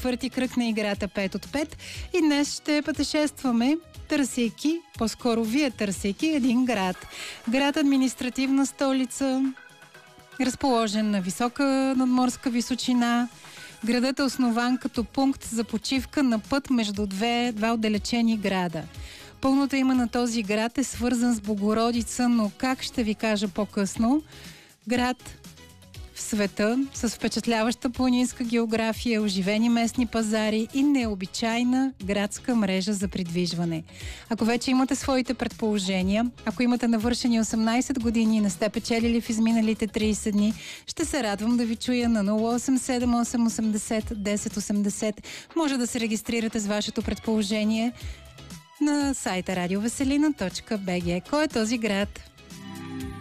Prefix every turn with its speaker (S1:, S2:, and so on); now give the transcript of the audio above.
S1: четвърти кръг на играта 5 от 5 и днес ще пътешестваме търсейки, по-скоро вие търсейки един град. Град административна столица, разположен на висока надморска височина. Градът е основан като пункт за почивка на път между два отдалечени града. Пълното име на този град е свързан с Богородица, но как ще ви кажа по-късно. Град в света с впечатляваща планинска география, оживени местни пазари и необичайна градска мрежа за придвижване. Ако вече имате своите предположения, ако имате навършени 18 години и не сте печелили в изминалите 30 дни, ще се радвам да ви чуя на 0878801080. Може да се регистрирате с вашето предположение на сайта radioveselina.bg. Кой е този град?